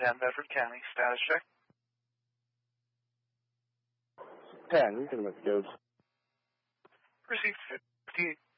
Dan Bedford County, status check. 10, you can make goes. Received 15.